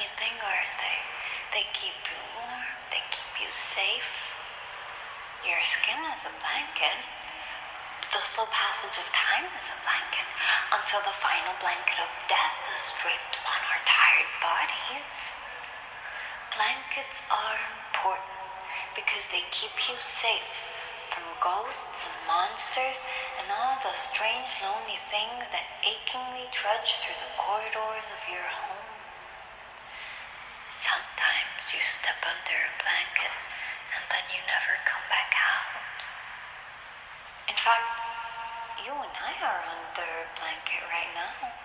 lonely thing, aren't they? They keep you warm, they keep you safe. Your skin is a blanket. The slow passage of time is a blanket, until the final blanket of death is draped upon our tired bodies. Blankets are important because they keep you safe from ghosts and monsters and all the strange, lonely things that achingly trudge through the corridors of your home. Sometimes you step under a blanket and then you never come back out. In fact, you and I are under a blanket right now.